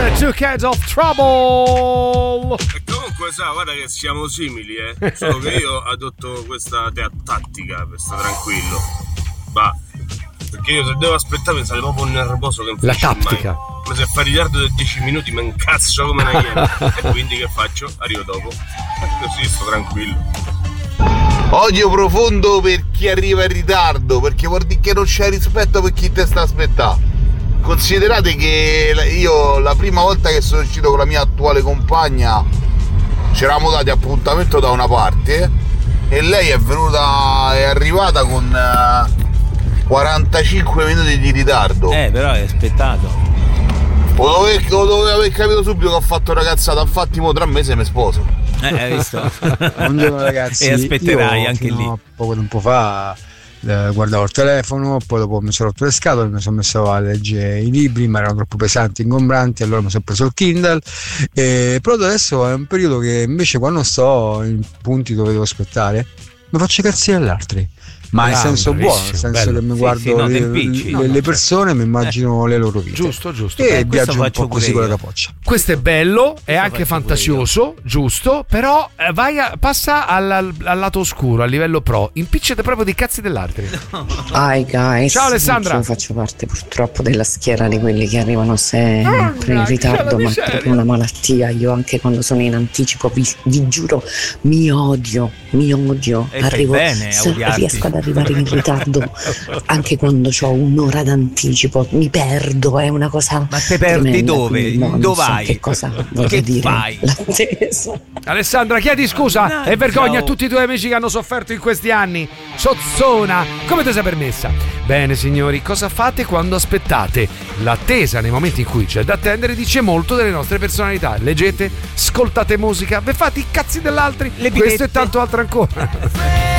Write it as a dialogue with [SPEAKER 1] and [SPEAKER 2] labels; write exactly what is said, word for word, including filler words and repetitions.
[SPEAKER 1] Two Kinds of Trouble.
[SPEAKER 2] E comunque sa, guarda che siamo simili, eh. Solo che io adotto questa te- tattica per stare tranquillo. Va. Perché io se devo aspettare mi sale proprio nervoso che non
[SPEAKER 1] la
[SPEAKER 2] finisce
[SPEAKER 1] tattica
[SPEAKER 2] mai. Ma se fa ritardo di dieci minuti mi incazzo come una iena. E quindi che faccio? Arrivo dopo. Così sto tranquillo.
[SPEAKER 3] Odio profondo per chi arriva in ritardo, perché vuol dire che non c'è rispetto per chi te sta aspettando. Considerate che io la prima volta che sono uscito con la mia attuale compagna ci eravamo dati appuntamento da una parte e lei è venuta, è arrivata con quarantacinque minuti di ritardo.
[SPEAKER 4] Eh, però hai aspettato.
[SPEAKER 3] Lo dovevo, lo dovevo aver capito subito che ho fatto una cazzata, infatti mo tra mesi mi sposo.
[SPEAKER 4] Eh, hai visto?
[SPEAKER 5] Buongiorno ragazzi.
[SPEAKER 4] E aspetterai
[SPEAKER 5] io
[SPEAKER 4] anche
[SPEAKER 5] fino
[SPEAKER 4] lì.
[SPEAKER 5] a poco tempo fa eh, guardavo il telefono, poi dopo mi sono rotto le scatole, mi sono messo a leggere i libri, ma erano troppo pesanti, ingombranti, allora mi sono preso il Kindle. E, però adesso è un periodo che invece quando sto in punti dove devo aspettare mi faccio i cazzi agli altri. Ma in
[SPEAKER 1] Ah,
[SPEAKER 5] senso buono, nel senso
[SPEAKER 1] bello.
[SPEAKER 5] che mi
[SPEAKER 4] Sì,
[SPEAKER 5] guardo
[SPEAKER 4] sì, no,
[SPEAKER 5] le,
[SPEAKER 4] tempicci.
[SPEAKER 5] le,
[SPEAKER 4] No,
[SPEAKER 5] le
[SPEAKER 4] no,
[SPEAKER 5] persone, mi immagino le loro vite.
[SPEAKER 1] Giusto, giusto.
[SPEAKER 5] E
[SPEAKER 4] Eh, questo
[SPEAKER 5] viaggio un
[SPEAKER 4] faccio
[SPEAKER 5] po' così
[SPEAKER 4] pure
[SPEAKER 5] con la
[SPEAKER 4] io.
[SPEAKER 5] capoccia.
[SPEAKER 1] Questo è bello, è anche
[SPEAKER 4] faccio
[SPEAKER 1] fantasioso, giusto, però eh, vai a, passa al, al- al lato oscuro, al livello pro, impicciate proprio dei cazzi dell'altri.
[SPEAKER 6] Hi guys.
[SPEAKER 1] Ciao, Alessandra.
[SPEAKER 6] Io faccio parte purtroppo della schiera di quelli che arrivano sempre in
[SPEAKER 1] che
[SPEAKER 6] ritardo,
[SPEAKER 1] la
[SPEAKER 6] ma è
[SPEAKER 1] miseria.
[SPEAKER 6] proprio una malattia. Io anche quando sono in anticipo vi, vi giuro mi odio, mi odio.
[SPEAKER 4] E fai
[SPEAKER 6] Arrivo,
[SPEAKER 4] bene a
[SPEAKER 6] se
[SPEAKER 4] odiarti.
[SPEAKER 6] riesco ad arrivare in ritardo anche quando ho un'ora d'anticipo, mi perdo, è una cosa.
[SPEAKER 4] Ma te perdi
[SPEAKER 6] tremenda,
[SPEAKER 4] dove?
[SPEAKER 6] quindi no, non
[SPEAKER 4] Dove
[SPEAKER 6] so
[SPEAKER 4] vai?
[SPEAKER 6] che cosa vorrei
[SPEAKER 4] Che
[SPEAKER 6] dire.
[SPEAKER 4] fai?
[SPEAKER 6] L'attesa.
[SPEAKER 1] Alessandra, chiedi scusa
[SPEAKER 4] Mannaggia,
[SPEAKER 1] e vergogna a
[SPEAKER 4] oh.
[SPEAKER 1] tutti i tuoi amici che hanno sofferto in questi anni. Sozzona, come ti sei permessa? Bene signori, cosa fate quando aspettate? L'attesa nei momenti in cui c'è da attendere dice molto delle nostre personalità. Leggete, ascoltate musica, ve fate i cazzi dell'altri,
[SPEAKER 4] Le
[SPEAKER 1] questo e
[SPEAKER 4] bidette.
[SPEAKER 1] tanto altro ancora.